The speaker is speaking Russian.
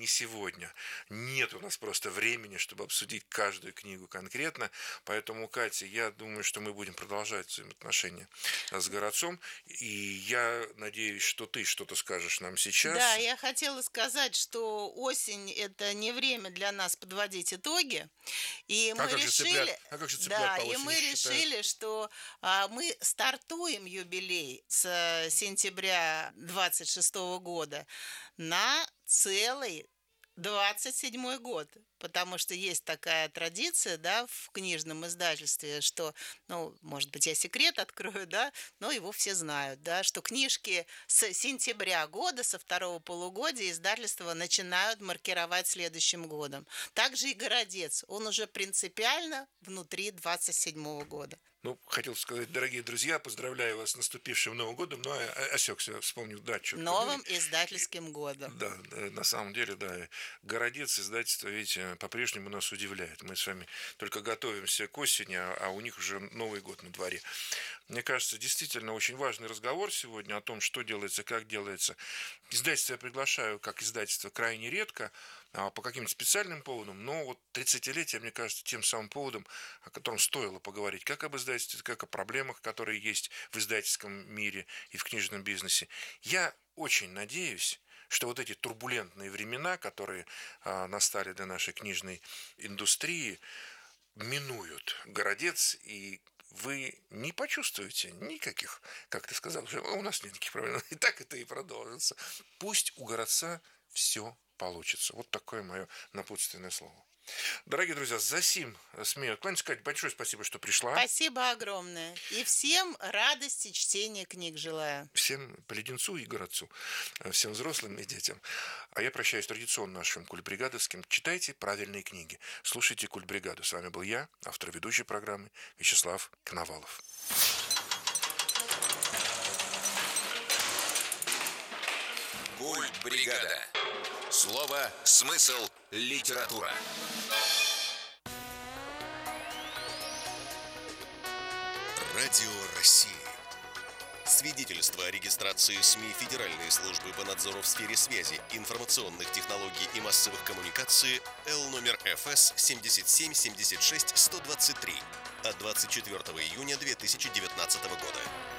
сегодня. Нет у нас просто времени, чтобы обсудить каждую книгу конкретно. Поэтому, Катя, я думаю, что мы будем продолжать взаимоотношения с Городцом. И я надеюсь, что ты что-то скажешь нам Да, сейчас. я хотела сказать, что осень – это не время для нас подводить итоги. И А мы как же цыплят, решили, а как же цыплят да, по и осени мы считают? решили, что мы стартуем юбилей с сентября 26 года на целый 27 год, потому что есть такая традиция, да, в книжном издательстве, что, ну, может быть, я секрет открою, да, но его все знают, да, что книжки с сентября года, со второго полугодия издательства начинают маркировать следующим годом. Также и «Городец», он уже принципиально внутри 27 года. Ну, хотел сказать, дорогие друзья, поздравляю вас с наступившим Новым годом, но осекся, вспомнил, да, черт побери. Новым издательским годом. Да, да, на самом деле, да, «Городец» издательство, видите, по-прежнему нас удивляет. Мы с вами только готовимся к осени, а у них уже Новый год на дворе. Мне кажется, действительно очень важный разговор сегодня о том, что делается, как делается. Издательство я приглашаю как издательство крайне редко, по каким-то специальным поводам, но вот 30-летие, мне кажется, тем самым поводом, о котором стоило поговорить, как об издательстве, как о проблемах, которые есть в издательском мире и в книжном бизнесе. Я очень надеюсь, что вот эти турбулентные времена, которые настали для нашей книжной индустрии, минуют «Городец», и вы не почувствуете никаких, как ты сказал, что у нас нет никаких проблем, и так это и продолжится. Пусть у «Городца» все получится. Вот такое мое напутственное слово. Дорогие друзья, за сим смею откланяться. Кать, большое спасибо, что пришла. Спасибо огромное. И всем радости чтения книг желаю. Всем по леденцу и городцу, всем взрослым и детям. А я прощаюсь традиционно нашим культбригадовским. Читайте правильные книги. Слушайте Культбригаду. С вами был я, автор ведущей программы Вячеслав Коновалов. Культбригада. Слово, смысл, литература. Радио России. Свидетельство о регистрации СМИ Федеральной службы по надзору в сфере связи, информационных технологий и массовых коммуникаций Л номер ФС 7776-123 от 24 июня 2019 года.